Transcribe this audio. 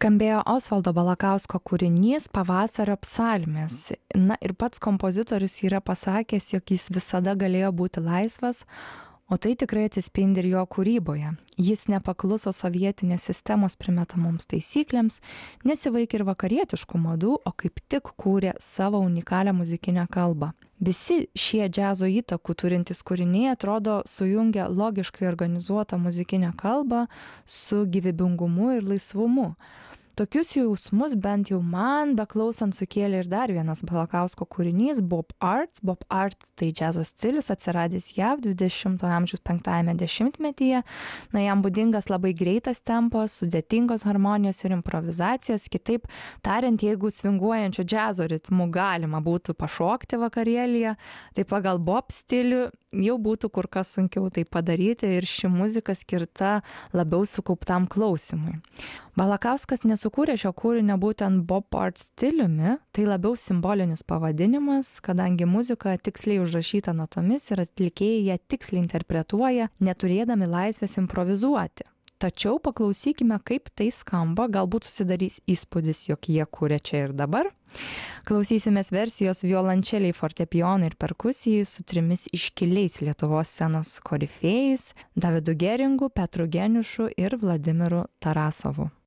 Skambėjo Osvaldo Balakausko kūrinys Pavasario psalmės. Na ir pats kompozitorius yra pasakęs, jog jis visada galėjo būti laisvas, o tai tikrai atsispindi ir jo kūryboje. Jis nepakluso sovietinės sistemos primetamoms taisyklėms, nesivaikė ir vakarietiškų madų, o kaip tik kūrė savo unikalią muzikinę kalbą. Visi šie džiazo įtakų turintys kūriniai atrodo sujungia logiškai organizuotą muzikinę kalbą su gyvybingumu ir laisvumu. Tokius jausmus bent jau man beklausant sukėlė ir dar vienas Balakausko kūrinys Bop Art. Bop Art tai džiazo stilius atsiradęs JAV 20-ojo amžiaus 5-ajame dešimtmetyje. Jam būdingas labai greitas tempas, sudėtingos harmonijos ir improvizacijos. Kitaip tariant, jeigu svinguojančio džiazo ritmu galima būtų pašokti vakarėlyje, tai pagal Bop stilių jau būtų kur kas sunkiau tai padaryti ir ši muzika skirta labiau sukauptam klausimui. Balakauskas nesukūrė šio kūrinio būtent Bop Art stiliumi, tai labiau simbolinis pavadinimas, kadangi muzika tiksliai užrašyta natomis ir atlikėjai ją tiksliai interpretuoja, neturėdami laisvės improvizuoti. Tačiau paklausykime, kaip tai skamba, galbūt susidarys įspūdis, jog jie kūrė čia ir dabar. Klausysimės versijos violončeliai, fortepijonai ir perkusijai su 3 iškiliais Lietuvos scenos korifėjais Davidu Geringu, Petru Geniušu ir Vladimiru Tarasovu.